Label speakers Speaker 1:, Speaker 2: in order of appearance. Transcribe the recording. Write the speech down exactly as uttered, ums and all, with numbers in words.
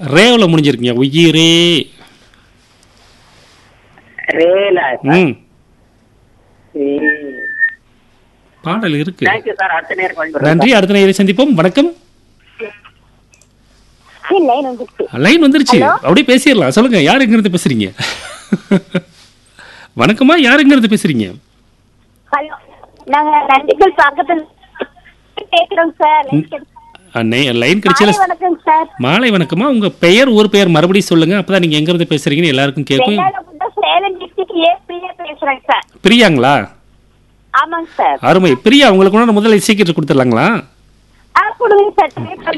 Speaker 1: ரேவுல முடிஞ்சிருக்கீங்க. உயிரே.
Speaker 2: ரேலா
Speaker 1: ம்
Speaker 2: சார்.
Speaker 1: பாடல் இருக்கு.
Speaker 2: Thank you sir. அடுத்த நேரம் வந்து
Speaker 1: நன்றி. அடுத்த நேரம் சந்திப்போம். வணக்கம்.
Speaker 3: லைன் வந்துருச்சு.
Speaker 1: லைன் வந்துருச்சு.
Speaker 3: Hello?
Speaker 1: அப்படியே பேசிடலாம். சொல்லுங்க, யார் எங்க இருந்து பேசுறீங்க? வணக்கமா, யார் எங்க இருந்து பேசுறீங்க?
Speaker 3: ஹலோ, நாங்க நண்டிகள் பக்கத்துல பேசுறோம் சார்.
Speaker 1: லைன் கிடைச்சல.
Speaker 3: மாலை வணக்கம் சார்.
Speaker 1: மாலை வணக்கமா. உங்க பெயர், ஊர் பெயர் மறுபடியும் சொல்லுங்க. அப்பதான் நீங்க எங்க இருந்து பேசுறீங்கன்னு எல்லாருக்கும் கேட்கும்.
Speaker 3: வெள்ளாளகுண்டா சேலம் டிஸ்ட்ரிக்ட் ஏ பிரியா பேசுறேன் சார்.
Speaker 1: பிரியாங்களா?
Speaker 3: ஆமாங்க சார்.
Speaker 1: அருமை. பிரியா, உங்களுக்கு முதல்ல சீக்கிரம் கொடுத்துடலாங்களா?
Speaker 3: ஆ கொடுங்க சார்.